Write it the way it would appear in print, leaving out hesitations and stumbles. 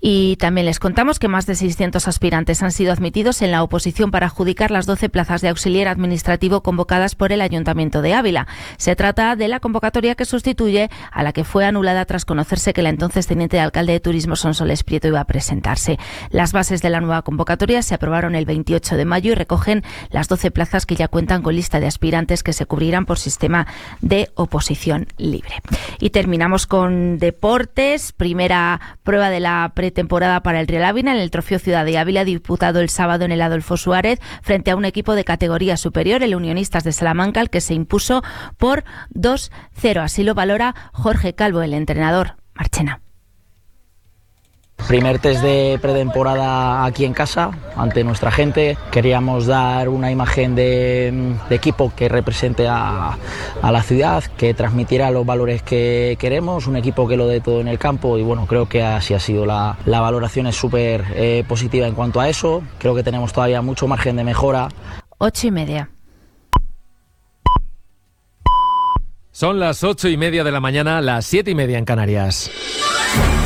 Y también les contamos que más de 600 aspirantes han sido admitidos en la oposición para adjudicar las 12 plazas de auxiliar administrativo convocadas por el Ayuntamiento de Ávila. Se trata de la convocatoria que sustituye a la que fue anulada tras conocerse que la entonces teniente de alcalde de Turismo, Sonsoles Prieto, iba a presentarse. Las bases de la nueva convocatoria se aprobaron el 28 de mayo y recogen las 12 plazas que ya cuentan con lista de aspirantes que se cubrirán por sistema de oposición libre. Y terminamos con deportes. Primera prueba de la pretemporada para el Real Ávila en el Trofeo Ciudad de Ávila, disputado el sábado en el Adolfo Suárez frente a un equipo de categoría superior, el Unionistas de Salamanca, el que se impuso por 2-0. Así lo valora Jorge Calvo, el entrenador. Marchena. Primer test de pretemporada aquí en casa, ante nuestra gente. Queríamos dar una imagen de equipo que represente a la ciudad, que transmitiera los valores que queremos, un equipo que lo dé todo en el campo, y bueno, creo que así ha sido. La valoración es súper positiva en cuanto a eso. Creo que tenemos todavía mucho margen de mejora. 8:30. Son las 8:30 de la mañana, las 7:30 en Canarias.